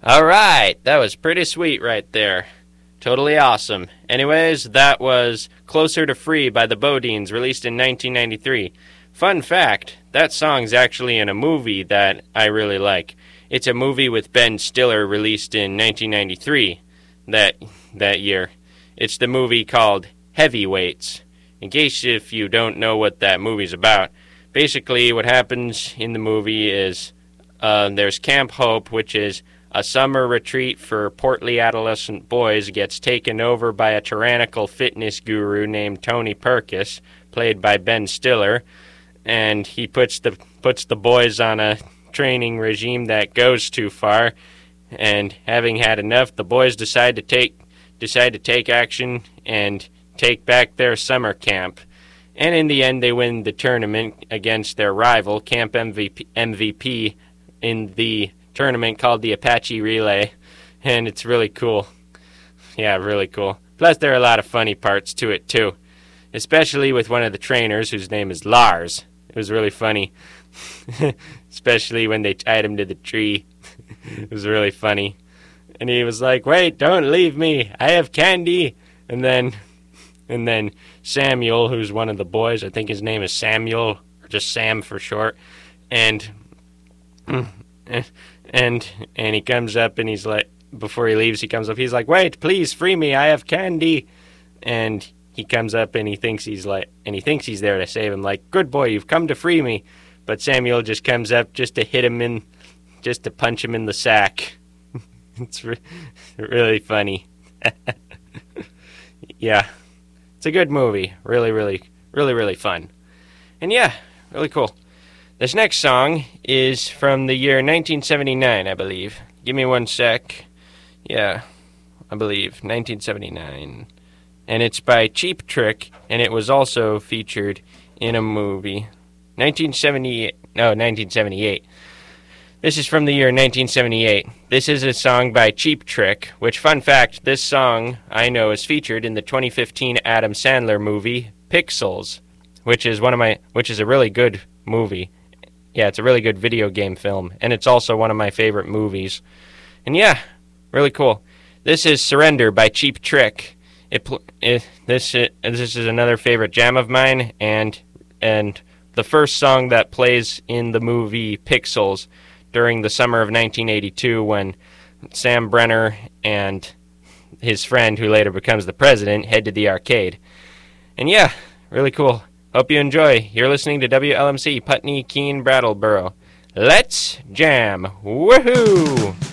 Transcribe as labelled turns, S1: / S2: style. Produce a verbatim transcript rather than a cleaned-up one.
S1: All right, that was pretty sweet right there. Totally awesome. Anyways, that was Closer to Free by the Bodines, released in nineteen ninety-three. Fun fact, that song's actually in a movie that I really like. It's a movie with Ben Stiller released in nineteen ninety-three that that year. It's the movie called Heavyweights. In case if you don't know what that movie's about, basically what happens in the movie is uh, there's Camp Hope, which is a summer retreat for portly adolescent boys, gets taken over by a tyrannical fitness guru named Tony Perkis, played by Ben Stiller, and he puts the puts the boys on a training regime that goes too far, and having had enough, the boys decide to take decide to take action and take back their summer camp. And in the end, they win the tournament against their rival, Camp M V P, M V P in the tournament called the Apache Relay, and it's really cool. Yeah, really cool. Plus, there are a lot of funny parts to it, too, especially with one of the trainers, whose name is Lars. It was really funny, especially when they tied him to the tree. It was really funny. And he was like, "Wait, don't leave me. I have candy." And then and then Samuel, who's one of the boys, I think his name is Samuel, or just Sam for short, and and and he comes up and he's like, before he leaves, he comes up, he's like, "Wait, please free me. I have candy." And he comes up and he thinks he's like, and he thinks he's there to save him, like, "Good boy, you've come to free me." But Samuel just comes up just to hit him in, just to punch him in the sack. It's re- really funny. Yeah. It's a good movie. Really, really, really, really fun. And yeah, really cool. This next song is from the year nineteen seventy-nine, I believe. Give me one sec. Yeah, I believe. nineteen seventy-nine. And it's by Cheap Trick, and it was also featured in a movie. nineteen seventy-eight. No, nineteen seventy-eight. This is from the year nineteen seventy-eight. This is a song by Cheap Trick, which, fun fact, this song, I know, is featured in the twenty fifteen Adam Sandler movie, Pixels, which is one of my, which is a really good movie. Yeah, it's a really good video game film, and it's also one of my favorite movies. And yeah, really cool. This is Surrender by Cheap Trick. It, it this it, this is another favorite jam of mine, and and the first song that plays in the movie Pixels during the summer of nineteen eighty-two, when Sam Brenner and his friend, who later becomes the president, head to the arcade. And yeah, really cool. Hope you enjoy. You're listening to W L M C, Putney, Keene, Brattleboro. Let's jam. Woohoo!